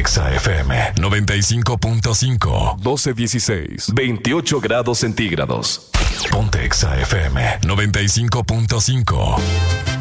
Exa FM 95.5. 12:16. 28 grados centígrados. Ponte Exa FM 95.5.